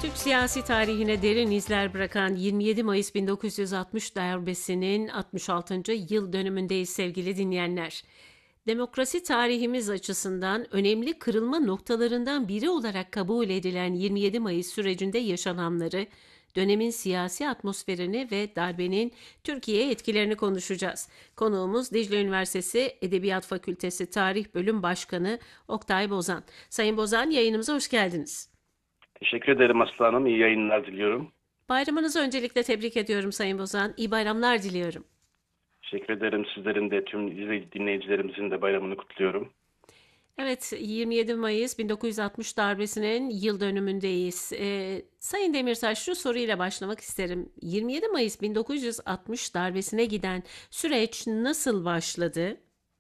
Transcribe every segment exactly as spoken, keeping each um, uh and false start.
Türk siyasi tarihine derin izler bırakan yirmi yedi Mayıs bin dokuz yüz altmış darbesinin altmış altıncı yıl dönümündeyiz sevgili dinleyenler. Demokrasi tarihimiz açısından önemli kırılma noktalarından biri olarak kabul edilen yirmi yedi Mayıs sürecinde yaşananları, dönemin siyasi atmosferini ve darbenin Türkiye'ye etkilerini konuşacağız. Konuğumuz Dicle Üniversitesi Edebiyat Fakültesi Tarih Bölüm Başkanı Oktay Bozan. Sayın Bozan, yayınımıza hoş geldiniz. Teşekkür ederim Aslı Hanım. İyi yayınlar diliyorum. Bayramınızı öncelikle tebrik ediyorum Sayın Bozan. İyi bayramlar diliyorum. Teşekkür ederim. Sizlerin de tüm dinleyicilerimizin de bayramını kutluyorum. Evet, yirmi yedi Mayıs bin dokuz yüz altmış darbesinin yıl dönümündeyiz. Ee, Sayın Demirtaş, şu soruyla başlamak isterim. yirmi yedi Mayıs bin dokuz yüz altmış darbesine giden süreç nasıl başladı?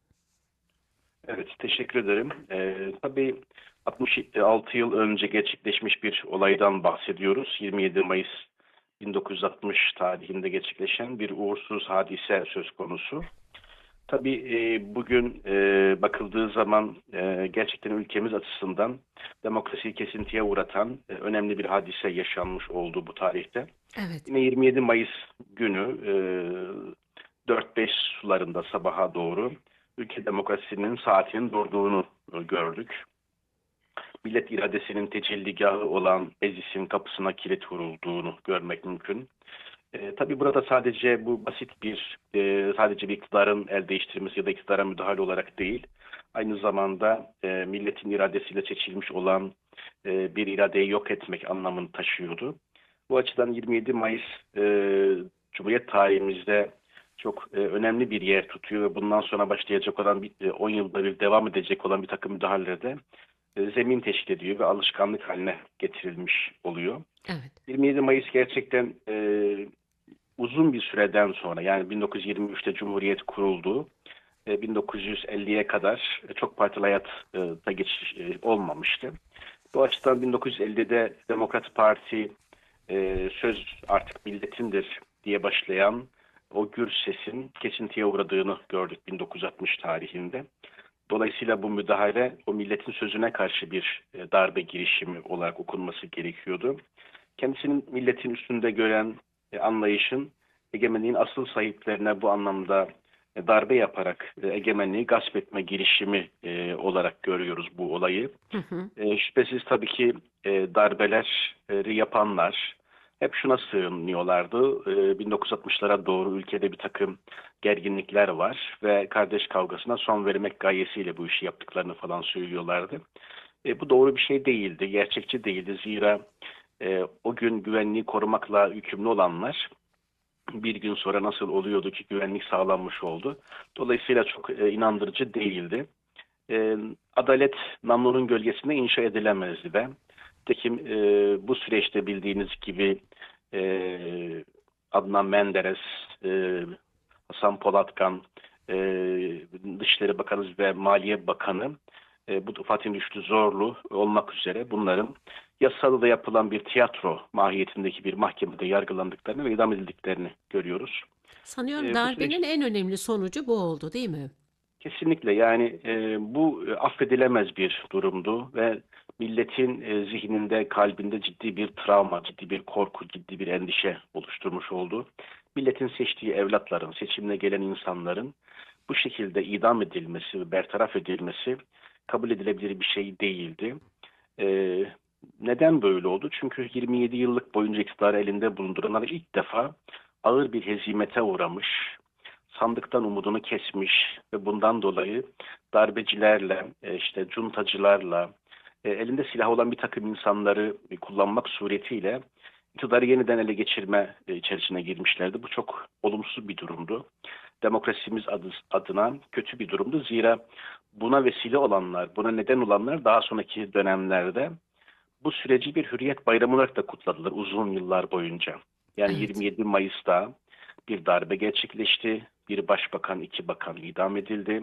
Evet, teşekkür ederim. Ee, tabii altmış altı yıl önce gerçekleşmiş bir olaydan bahsediyoruz. yirmi yedi Mayıs bin dokuz yüz altmış tarihinde gerçekleşen bir uğursuz hadise söz konusu. Tabii e, bugün e, bakıldığı zaman e, gerçekten ülkemiz açısından demokrasiyi kesintiye uğratan e, önemli bir hadise yaşanmış oldu bu tarihte. Evet. Yine yirmi yedi Mayıs günü e, dört beş sularında sabaha doğru ülke demokrasisinin saatinin durduğunu e, gördük. Millet iradesinin tecelligahı olan meclisin kapısına kilit vurulduğunu görmek mümkün. E, tabii burada sadece bu basit bir e, sadece bir iktidarın el değiştirmesi ya da iktidara müdahale olarak değil, aynı zamanda e, milletin iradesiyle seçilmiş olan e, bir iradeyi yok etmek anlamını taşıyordu. Bu açıdan yirmi yedi Mayıs e, Cumhuriyet tarihimizde çok e, önemli bir yer tutuyor ve bundan sonra başlayacak olan bir, e, on yılda bir devam edecek olan bir takım müdahalelerde e, zemin teşkil ediyor ve alışkanlık haline getirilmiş oluyor. Evet. yirmi yedi Mayıs gerçekten e, uzun bir süreden sonra, yani bin dokuz yüz yirmi üçte Cumhuriyet kuruldu. E, bin dokuz yüz elliye kadar e, çok partili hayatta geçiş e, olmamıştı. Bu açıdan bin dokuz yüz ellide Demokrat Parti e, söz artık milletindir diye başlayan o gür sesin kesintiye uğradığını gördük bin dokuz yüz altmış tarihinde. Dolayısıyla bu müdahale o milletin sözüne karşı bir e, darbe girişimi olarak okunması gerekiyordu. Kendisinin milletin üstünde gören e, anlayışın egemenliğin asıl sahiplerine bu anlamda e, darbe yaparak e, egemenliği gasp etme girişimi e, olarak görüyoruz bu olayı. Hı hı. E, şüphesiz tabii ki e, darbeleri yapanlar hep şuna sığınıyorlardı. E, bin dokuz yüz altmışlara doğru ülkede bir takım gerginlikler var ve kardeş kavgasına son vermek gayesiyle bu işi yaptıklarını falan söylüyorlardı. E, bu doğru bir şey değildi, gerçekçi değildi. Zira e, o gün güvenliği korumakla yükümlü olanlar bir gün sonra nasıl oluyordu ki güvenlik sağlanmış oldu. Dolayısıyla çok e, inandırıcı değildi. E, adalet namlunun gölgesinde inşa edilemezdi de. Tekim e, bu süreçte bildiğiniz gibi e, Adnan Menderes, e, Hasan Polatkan, e, Dışişleri Bakanı ve Maliye Bakanı, e, bu Fatih Rüştü Zorlu olmak üzere bunların yasalı yapılan bir tiyatro mahiyetindeki bir mahkemede yargılandıklarını ve idam edildiklerini görüyoruz. Sanıyorum E, bu süreç darbenin en önemli sonucu bu oldu, değil mi? kesinlikle, yani e, bu e, affedilemez bir durumdu ve milletin e, zihninde, kalbinde ciddi bir travma, ciddi bir korku, ciddi bir endişe oluşturmuş oldu. Milletin seçtiği evlatların, seçimle gelen insanların bu şekilde idam edilmesi ve bertaraf edilmesi kabul edilebilir bir şey değildi. E, Neden böyle oldu? Çünkü yirmi yedi yıllık boyunca iktidarı elinde bulunduranlar ilk defa ağır bir hezimete uğramış, sandıktan umudunu kesmiş ve bundan dolayı darbecilerle, e, işte cuntacılarla, e, elinde silah olan bir takım insanları e, kullanmak suretiyle iktidarı yeniden ele geçirme e, içerisine girmişlerdi. Bu çok olumsuz bir durumdu. Demokrasimiz adı, adına kötü bir durumdu. Zira buna vesile olanlar, buna neden olanlar daha sonraki dönemlerde bu süreci bir hürriyet bayramı olarak da kutladılar uzun yıllar boyunca. Yani Evet. yirmi yedi Mayıs'ta bir darbe gerçekleşti. Bir başbakan, iki bakan idam edildi.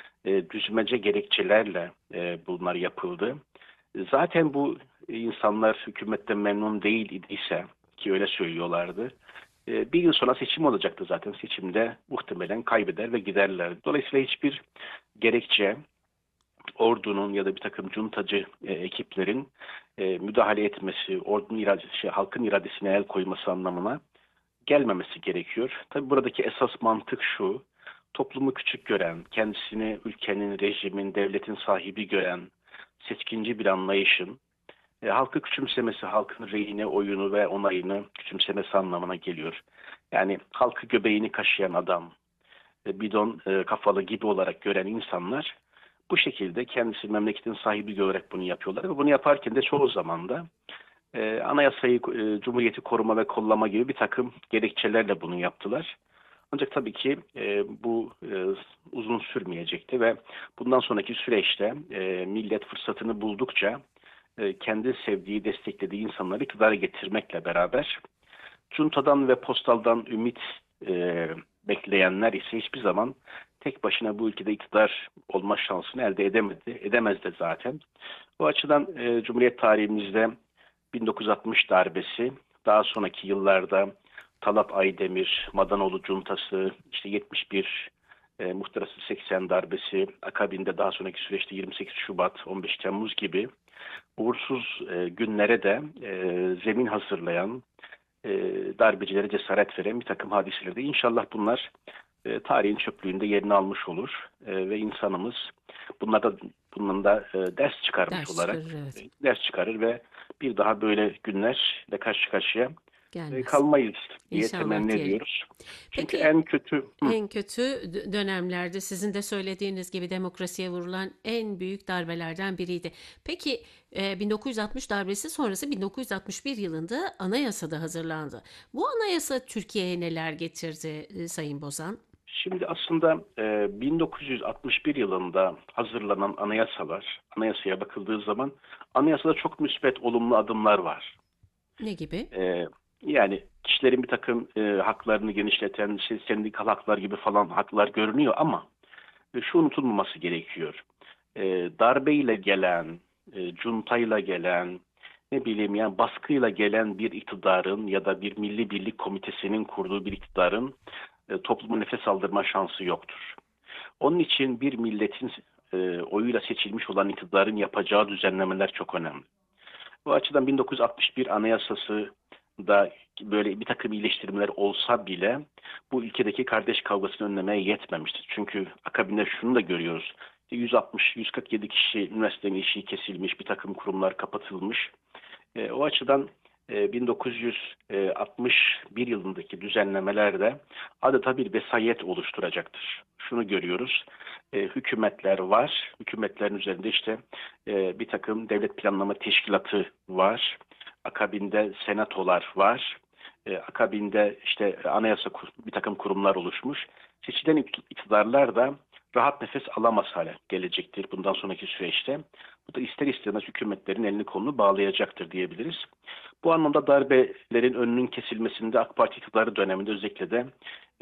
E, düzmece gerekçelerle e, bunlar yapıldı. Zaten bu insanlar hükümetten memnun değil idiyse, ki öyle söylüyorlardı, e, bir yıl sonra seçim olacaktı zaten. Seçimde muhtemelen kaybeder ve giderler. Dolayısıyla hiçbir gerekçe ordunun ya da bir takım cuntacı e, ekiplerin e, müdahale etmesi, ordunun iradesi, şey, halkın iradesine el koyması anlamına gelmemesi gerekiyor. Tabii buradaki esas mantık şu: toplumu küçük gören, kendisini ülkenin, rejimin, devletin sahibi gören, seçkinci bir anlayışın e, halkı küçümsemesi, halkın reyine, oyunu ve onayını küçümsemesi anlamına geliyor. Yani halkı göbeğini kaşıyan adam, e, bidon e, kafalı gibi olarak gören insanlar bu şekilde kendisi memleketin sahibi görerek bunu yapıyorlar ve bunu yaparken de çoğu zaman da e, anayasayı, e, cumhuriyeti koruma ve kollama gibi bir takım gerekçelerle bunu yaptılar. Ancak tabii ki e, bu e, uzun sürmeyecekti ve bundan sonraki süreçte e, millet fırsatını buldukça e, kendi sevdiği, desteklediği insanları iktidara getirmekle beraber Cunta'dan ve Postal'dan ümit e, bekleyenler ise hiçbir zaman tek başına bu ülkede iktidar olma şansını elde edemedi, edemez de zaten. O açıdan e, Cumhuriyet tarihimizde bin dokuz yüz altmış darbesi, daha sonraki yıllarda Talat Aydemir, Madanoğlu Cuntası, işte yetmiş bir e, Muhtırası seksen darbesi, akabinde daha sonraki süreçte yirmi sekiz Şubat, on beş Temmuz gibi uğursuz e, günlere de e, zemin hazırlayan, e, darbecilere cesaret veren bir takım hadiselerdi. İnşallah bunlar e, tarihin çöplüğünde yerini almış olur e, ve insanımız bunlarda bundan da e, ders çıkarmış Ders olarak çıkarır, evet. e, ders çıkarır ve bir daha böyle günlerle karşı karşıya e, Gelmez. kalmayız diye İnşallah temenni diyelim. ediyoruz. Çünkü Peki en kötü hı, en kötü d- dönemlerde sizin de söylediğiniz gibi demokrasiye vurulan en büyük darbelerden biriydi. Peki e, bin dokuz yüz altmış darbesi sonrası bin dokuz yüz altmış bir yılında anayasa da hazırlandı. Bu anayasa Türkiye'ye neler getirdi e, Sayın Bozan? şimdi aslında e, bin dokuz yüz altmış bir yılında hazırlanan anayasalar, anayasaya bakıldığı zaman anayasada çok müspet, olumlu adımlar var. Ne gibi? E, Yani kişilerin bir takım e, haklarını genişleten, şey, sendikal haklar gibi falan haklar görünüyor ama e, şu unutulmaması gerekiyor. E, darbeyle gelen, e, cuntayla gelen, ne bileyim yani baskıyla gelen bir iktidarın ya da bir milli birlik komitesinin kurduğu bir iktidarın e, topluma nefes aldırma şansı yoktur. Onun için bir milletin e, oyuyla seçilmiş olan iktidarın yapacağı düzenlemeler çok önemli. Bu açıdan bin dokuz yüz altmış bir Anayasası da böyle bir takım iyileştirmeler olsa bile bu ülkedeki kardeş kavgasını önlemeye yetmemiştir. Çünkü akabinde şunu da görüyoruz. yüz altmış yüz kırk yedi kişi üniversitenin işi kesilmiş, bir takım kurumlar kapatılmış. E, o açıdan e, bin dokuz yüz altmış bir yılındaki düzenlemelerde adeta bir vesayet oluşturacaktır. Şunu görüyoruz. E, hükümetler var. Hükümetlerin üzerinde işte e, bir takım devlet planlama teşkilatı var. Akabinde senatolar var. E, akabinde işte anayasa bir takım kurumlar oluşmuş. Seçilen iktidarlar da rahat nefes alamaz hale gelecektir bundan sonraki süreçte. Bu da ister istemez hükümetlerin elini kolunu bağlayacaktır diyebiliriz. Bu anlamda darbelerin önünün kesilmesinde AK Parti iktidarı döneminde özellikle de